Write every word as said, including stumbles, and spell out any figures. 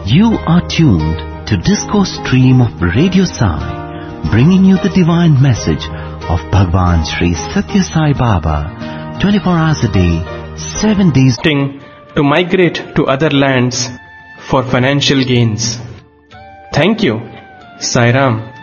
You are tuned to Discourse Stream of Radio Sai, bringing you the divine message of Bhagwan Sri Satya Sai Baba, twenty-four hours a day, seven days to migrate to other lands for financial gains. Thank you. Sai Ram.